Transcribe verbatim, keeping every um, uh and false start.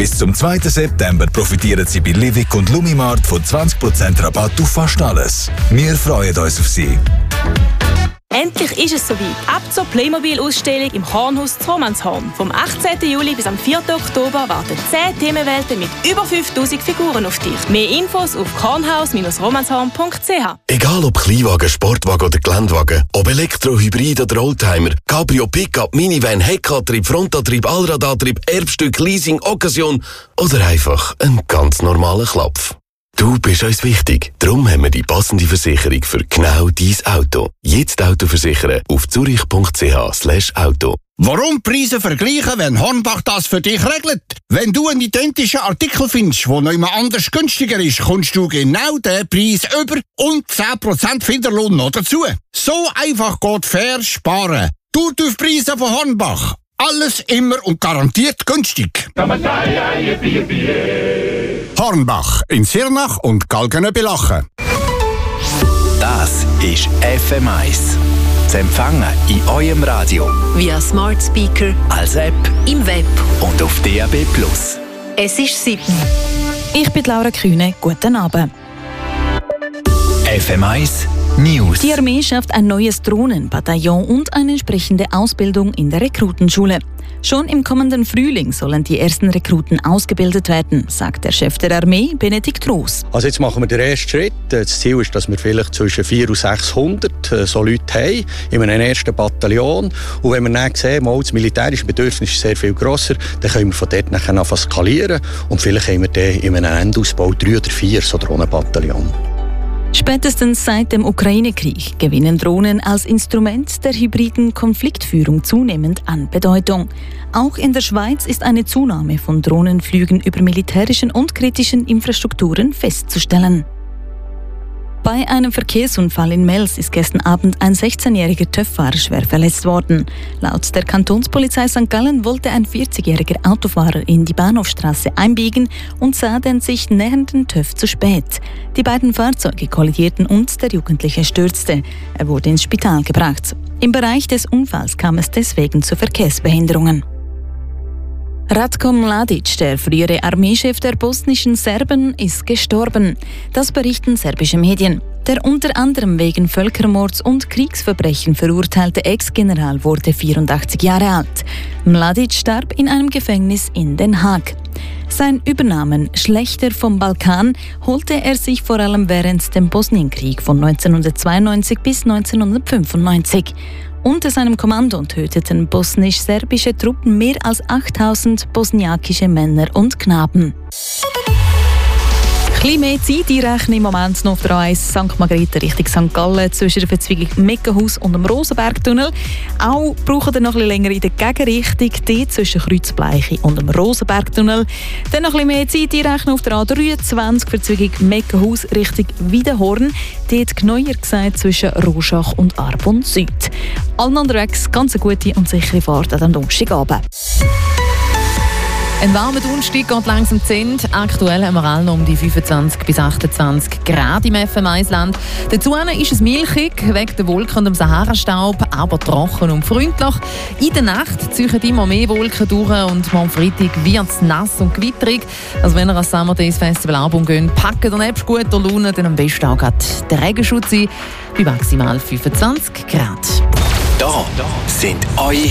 Bis zum zweiten September profitieren Sie bei Livik und Lumimart von zwanzig Prozent Rabatt auf fast alles. Wir freuen uns auf Sie. Endlich ist es soweit. Ab zur Playmobil-Ausstellung im Kornhaus zu Romanshorn. Vom achtzehnten Juli bis am vierten Oktober warten zehn Themenwelten mit über fünftausend Figuren auf dich. Mehr Infos auf kornhaus romanshorn punkt c h. Egal ob Kleinwagen, Sportwagen oder Geländewagen, ob Elektro, Hybrid oder Oldtimer, Cabrio, Pickup, Minivan, Heckantrieb, Frontantrieb, Allradantrieb, Erbstück, Leasing, Occasion oder einfach ein ganz normaler Klapf. Du bist uns wichtig. Darum haben wir die passende Versicherung für genau dein Auto. Jetzt Auto versichern auf zurich punkt c h slash auto. Warum Preise vergleichen, wenn Hornbach das für dich regelt? Wenn du einen identischen Artikel findest, der noch immer anders günstiger ist, kommst du genau den Preis über und zehn Prozent Finderlohn noch dazu. So einfach geht fair sparen. Durchpreise von Hornbach. Alles immer und garantiert günstig. Hornbach in Sirnach und Galgenöbelachen. Das ist F M eins. Zu empfangen in eurem Radio. Via Smart Speaker, als App, im Web und auf D A B plus. Es ist sieben. Ich bin Laura Kühne. Guten Abend. F M eins News. Die Armee schafft ein neues Drohnenbataillon und eine entsprechende Ausbildung in der Rekrutenschule. Schon im kommenden Frühling sollen die ersten Rekruten ausgebildet werden, sagt der Chef der Armee, Benedikt Roos. Also jetzt machen wir den ersten Schritt. Das Ziel ist, dass wir vielleicht zwischen vierhundert und sechshundert so Leute haben in einem ersten Bataillon. Und wenn wir dann sehen, mal, das militärische Bedürfnis ist sehr viel grosser, dann können wir von dort nachher anfangen skalieren. Und vielleicht haben wir dann in einem Endausbau drei oder vier so Drohnenbataillon. Spätestens seit dem Ukraine-Krieg gewinnen Drohnen als Instrument der hybriden Konfliktführung zunehmend an Bedeutung. Auch in der Schweiz ist eine Zunahme von Drohnenflügen über militärischen und kritischen Infrastrukturen festzustellen. Bei einem Verkehrsunfall in Mels ist gestern Abend ein sechzehnjähriger TÜV-Fahrer schwer verletzt worden. Laut der Kantonspolizei Sankt Gallen wollte ein vierzigjähriger Autofahrer in die Bahnhofstrasse einbiegen und sah den sich nähernden TÜV zu spät. Die beiden Fahrzeuge kollidierten und der Jugendliche stürzte. Er wurde ins Spital gebracht. Im Bereich des Unfalls kam es deswegen zu Verkehrsbehinderungen. Ratko Mladic, der frühere Armeechef der bosnischen Serben, ist gestorben. Das berichten serbische Medien. Der unter anderem wegen Völkermords und Kriegsverbrechen verurteilte Ex-General wurde vierundachtzig Jahre alt. Mladic starb in einem Gefängnis in Den Haag. Sein Übernamen Schlechter vom Balkan holte er sich vor allem während dem Bosnienkrieg von neunzehnhundertzweiundneunzig bis neunzehnhundertfünfundneunzig. Unter seinem Kommando töteten bosnisch-serbische Truppen mehr als achttausend bosniakische Männer und Knaben. Ein bisschen mehr Zeit einrechnen im Moment noch auf der A eins Sankt Margrethe Richtung Sankt Gallen zwischen der Verzweigung Meckenhaus und dem Rosenbergtunnel. Auch brauchen wir noch ein bisschen länger in der Gegenrichtung, die zwischen Kreuzbleiche und dem Rosenbergtunnel. Dann noch ein bisschen mehr Zeit einrechnen auf der A dreiundzwanzig Verzweigung Meckenhaus Richtung Wiedenhorn. Dort genauer gesagt zwischen Roschach und Arbon Süd. Allen unterwegs ganz eine gute und sichere Fahrt an diesem Donnerstagabend. Ein warmer Donnerstag geht langsam zu Ende. Aktuell haben wir alle noch um die fünfundzwanzig bis achtundzwanzig Grad im F M eins-Land. Dazu ist es milchig, wegen der Wolken und dem Sahara-Staub, aber trocken und freundlich. In der Nacht ziehen immer mehr Wolken durch und am Freitag wird es nass und gewitterig. Also wenn ihr ans Summer Days Festival Album geht, packt ihr nebst guter Laune, dann am besten auch gerade den Regenschutz ein, bei maximal fünfundzwanzig Grad. Da sind eure